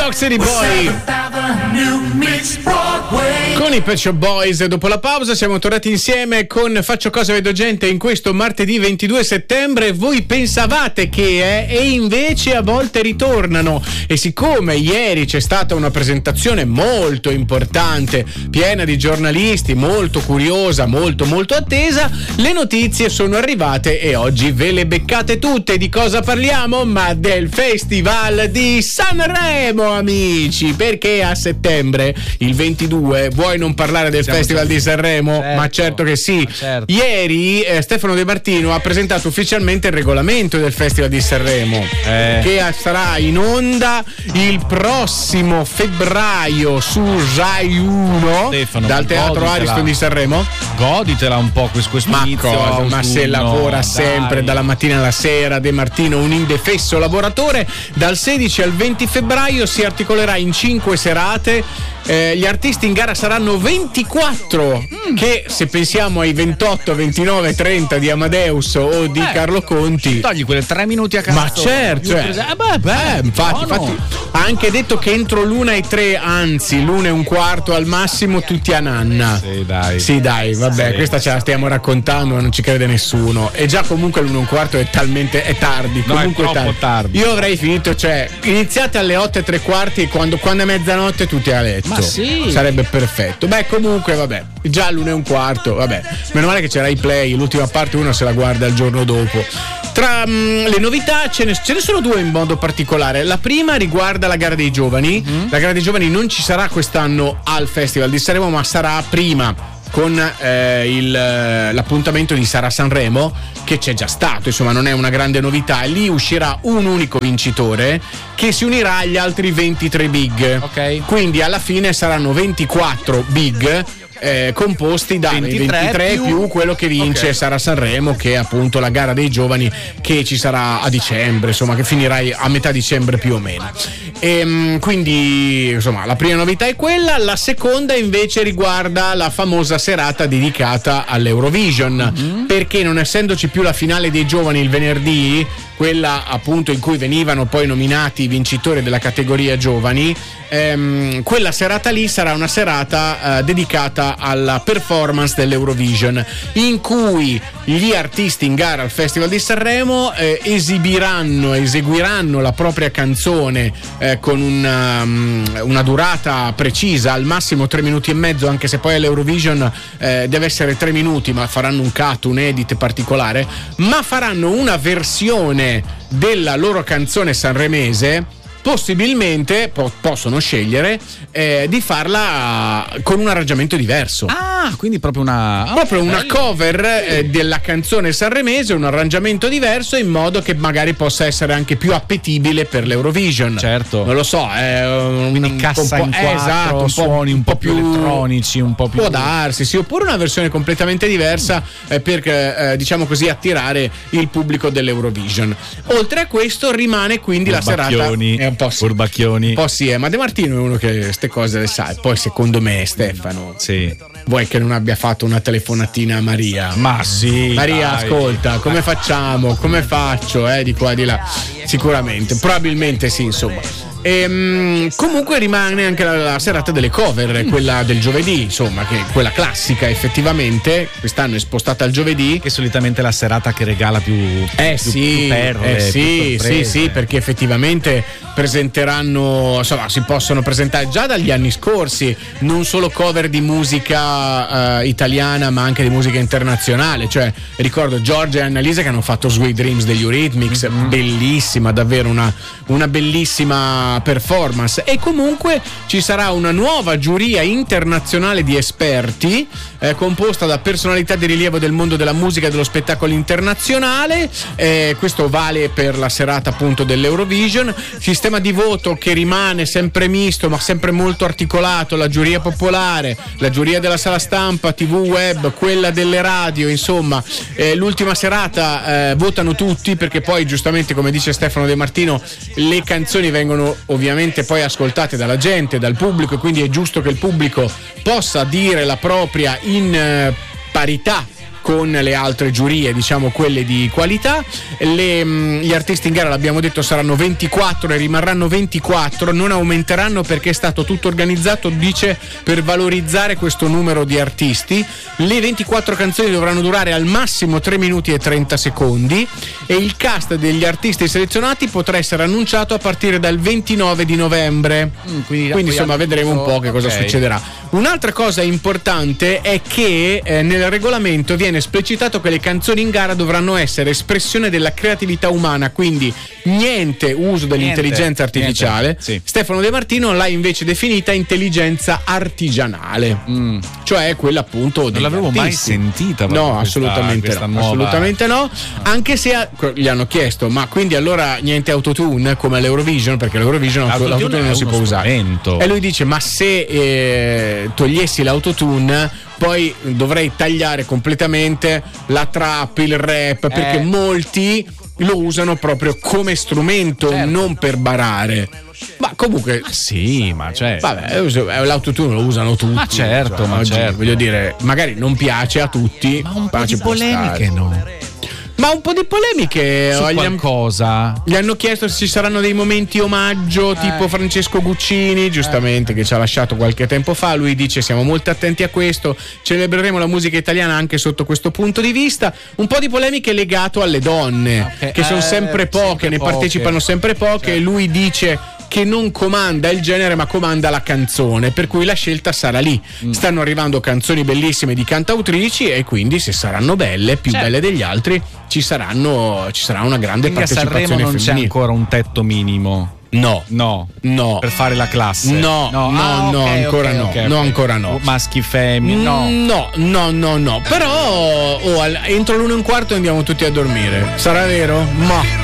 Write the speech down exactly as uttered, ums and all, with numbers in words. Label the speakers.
Speaker 1: York City Boy con i Pet Shop Boys. Dopo la pausa siamo tornati insieme con Faccio Cosa Vedo Gente in questo martedì ventidue settembre. Voi pensavate che eh, e invece a volte ritornano, e siccome ieri c'è stata una presentazione molto importante, piena di giornalisti, molto curiosa, molto molto attesa, le notizie sono arrivate e oggi ve le beccate tutte. Di cosa parliamo? Ma del Festival di Sanremo, amici, perché a settembre, il ventidue, vuoi non parlare del Siamo Festival di Sanremo? Certo. Ma certo che sì. Certo. Ieri eh, Stefano De Martino ha presentato ufficialmente il regolamento del Festival di Sanremo, eh. che sarà in onda il prossimo febbraio su Rai uno, Stefano, dal Teatro Ariston di Sanremo.
Speaker 2: Goditela un po' questo
Speaker 1: ma
Speaker 2: inizio
Speaker 1: cosa,
Speaker 2: autunno,
Speaker 1: ma se lavora
Speaker 2: dai.
Speaker 1: sempre dalla mattina alla sera, De Martino un indefesso lavoratore. Dal sedici al venti febbraio si articolerà in cinque serate. Eh, gli artisti in gara saranno ventiquattro, mm. che se pensiamo ai ventotto, ventinove, trenta di Amadeus o di eh, Carlo Conti,
Speaker 2: togli quelle tre minuti a casa.
Speaker 1: Ma certo, cioè,
Speaker 2: eh, beh, beh,
Speaker 1: eh, infatti, infatti ha anche detto che entro l'una e tre, anzi l'una e un quarto al massimo, tutti a nanna.
Speaker 2: Sì, dai.
Speaker 1: Sì, dai, vabbè, sì, questa ce la stiamo raccontando, ma non ci crede nessuno. E già comunque l'una e un quarto è talmente è tardi.
Speaker 2: No,
Speaker 1: comunque
Speaker 2: è troppo
Speaker 1: tardi.
Speaker 2: tardi.
Speaker 1: Io avrei finito, cioè, iniziate alle otto e tre quarti e quando, quando è mezzanotte tutti a letto.
Speaker 2: Ma sì.
Speaker 1: Sarebbe perfetto. Beh, comunque, vabbè, già l'una e un quarto, vabbè. Meno male che c'era i play, l'ultima parte uno se la guarda il giorno dopo. Tra mh, le novità ce ne, ce ne sono due in modo particolare. La prima riguarda la gara dei giovani. Mm-hmm. La gara dei giovani non ci sarà quest'anno al Festival di Sanremo, ma sarà prima con eh, il, l'appuntamento di Sarà Sanremo, che c'è già stato, insomma non è una grande novità. Lì uscirà un unico vincitore che si unirà agli altri ventitré big.
Speaker 2: Ok.
Speaker 1: Quindi alla fine saranno ventiquattro big eh, composti da
Speaker 2: ventitré,
Speaker 1: ventitré
Speaker 2: più...
Speaker 1: più quello che vince okay. Sarà Sanremo, che è appunto la gara dei giovani che ci sarà a dicembre, insomma che finirà a metà dicembre più o meno. E, quindi insomma la prima novità è quella. La seconda invece riguarda la famosa serata dedicata all'Eurovision, mm-hmm. perché non essendoci più la finale dei giovani il venerdì, quella appunto in cui venivano poi nominati i vincitori della categoria giovani, ehm, quella serata lì sarà una serata eh, dedicata alla performance dell'Eurovision, in cui gli artisti in gara al Festival di Sanremo eh, esibiranno, eseguiranno la propria canzone eh, con una, um, una durata precisa, al massimo tre minuti e mezzo, anche se poi all'Eurovision eh, deve essere tre minuti, ma faranno un cut, un edit particolare, ma faranno una versione della loro canzone sanremese. Possibilmente po- possono scegliere eh, di farla con un arrangiamento diverso.
Speaker 2: Ah, quindi proprio una
Speaker 1: proprio una cover eh, della canzone sanremese, un arrangiamento diverso, in modo che magari possa essere anche più appetibile per l'Eurovision.
Speaker 2: Certo.
Speaker 1: Non lo so, è un,
Speaker 2: quindi
Speaker 1: un
Speaker 2: cassa
Speaker 1: po',
Speaker 2: in quattro,
Speaker 1: esatto, un
Speaker 2: suoni un po' più elettronici, un po' più.
Speaker 1: Può darsi, sì, oppure una versione completamente diversa eh, per eh, diciamo così attirare il pubblico dell'Eurovision. Oltre a questo rimane quindi la serata
Speaker 2: eh, un po' sì, furbacchioni.
Speaker 1: Un po' sì, eh, ma De Martino è uno che queste cose le sa. Poi secondo me Stefano,
Speaker 2: sì,
Speaker 1: vuoi che non abbia fatto una telefonatina a Maria?
Speaker 2: Ma sì,
Speaker 1: Maria,
Speaker 2: dai.
Speaker 1: ascolta, come facciamo? Come faccio? Eh, di qua di là. Sicuramente, probabilmente sì, insomma. E, comunque rimane anche la, la serata delle cover, quella del giovedì, insomma, che è quella classica effettivamente. Quest'anno è spostata al giovedì,
Speaker 2: che solitamente è la serata che regala più
Speaker 1: eh
Speaker 2: più,
Speaker 1: sì,
Speaker 2: più perle,
Speaker 1: eh sì,
Speaker 2: più
Speaker 1: sì, sì, perché effettivamente presenteranno, insomma, si possono presentare già dagli anni scorsi non solo cover di musica uh, italiana, ma anche di musica internazionale. Cioè ricordo Giorgia e Annalisa che hanno fatto Sweet Dreams degli Eurythmics, mm-hmm. bellissima, davvero una, una bellissima performance. E comunque ci sarà una nuova giuria internazionale di esperti eh, composta da personalità di rilievo del mondo della musica e dello spettacolo internazionale. Eh, questo vale per la serata appunto dell'Eurovision. Sistema di voto che rimane sempre misto, ma sempre molto articolato: la giuria popolare, la giuria della sala stampa, tivù, web, quella delle radio. Insomma, eh, l'ultima serata eh, votano tutti, perché poi giustamente, come dice Stefano De Martino, le canzoni vengono ovviamente poi ascoltate dalla gente, dal pubblico, e quindi è giusto che il pubblico possa dire la propria in eh, parità con le altre giurie, diciamo quelle di qualità. Le, mh, gli artisti in gara, l'abbiamo detto, saranno ventiquattro e rimarranno ventiquattro, non aumenteranno perché è stato tutto organizzato, dice, per valorizzare questo numero di artisti. Le ventiquattro canzoni dovranno durare al massimo tre minuti e trenta secondi e il cast degli artisti selezionati potrà essere annunciato a partire dal ventinove di novembre. Mm, quindi, quindi insomma vedremo un po' che cosa okay. succederà. Un'altra cosa importante è che eh, nel regolamento viene esplicitato che le canzoni in gara dovranno essere espressione della creatività umana, quindi niente uso dell'intelligenza niente, artificiale. Niente, sì. Stefano De Martino l'ha invece definita intelligenza artigianale, mm. cioè quella appunto
Speaker 2: non l'avevo
Speaker 1: artisti.
Speaker 2: mai sentita.
Speaker 1: No, questa, assolutamente questa no, nuova... assolutamente no. Anche se a, gli hanno chiesto, ma quindi allora niente autotune come all'Eurovision, perché l'Eurovision l'autotune, l'autotune non si può strumento. usare. E lui dice, ma se eh, togliessi l'autotune poi dovrei tagliare completamente la trap, il rap, perché eh. molti lo usano proprio come strumento, certo. non per barare. Ma comunque
Speaker 2: ah, sì, ma cioè
Speaker 1: vabbè, l'autotune lo usano tutti.
Speaker 2: Ma certo, cioè, ma oggi, certo.
Speaker 1: voglio dire, magari non piace a tutti,
Speaker 2: ma un po' di polemiche no.
Speaker 1: Ma un po' di polemiche
Speaker 2: su qualcosa.
Speaker 1: Gli hanno chiesto se ci saranno dei momenti omaggio eh. tipo Francesco Guccini, giustamente, eh. che ci ha lasciato qualche tempo fa. Lui dice siamo molto attenti a questo, celebreremo la musica italiana anche sotto questo punto di vista. Un po' di polemiche legato alle donne, okay. che sono sempre eh, poche, sempre ne poche. partecipano sempre poche, certo. Lui dice che non comanda il genere ma comanda la canzone, per cui la scelta sarà lì. mm. Stanno arrivando canzoni bellissime di cantautrici e quindi se saranno belle, più certo. belle degli altri, ci saranno ci sarà una grande quindi partecipazione
Speaker 2: a Sanremo non
Speaker 1: femminile.
Speaker 2: C'è ancora un tetto minimo?
Speaker 1: No,
Speaker 2: no,
Speaker 1: no.
Speaker 2: Per fare la classe?
Speaker 1: No, no, no, ah, no okay, ancora okay, no, okay, no, okay. ancora no.
Speaker 2: Maschi, femmine? No,
Speaker 1: no, no, no, no. Però oh, entro l'uno e un quarto andiamo tutti a dormire. Sarà vero? Ma